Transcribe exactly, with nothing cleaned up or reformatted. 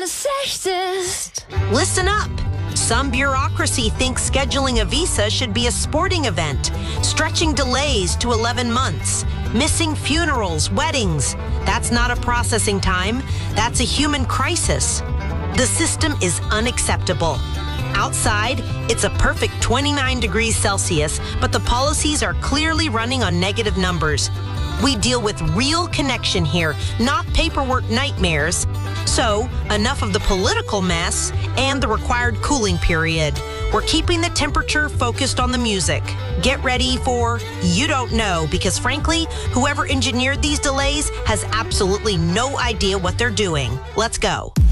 safest. Listen up. Some bureaucracy thinks scheduling a visa should be a sporting event, stretching delays to eleven months, missing funerals, weddings. That's not a processing time. That's a human crisis. The system is unacceptable. Outside, it's a perfect twenty-nine degrees Celsius, but the policies are clearly running on negative numbers. We deal with real connection here, not paperwork nightmares. So, enough of the political mess and the required cooling period. We're keeping the temperature focused on the music. Get ready for You Don't Know, because frankly, whoever engineered these delays has absolutely no idea what they're doing. Let's go.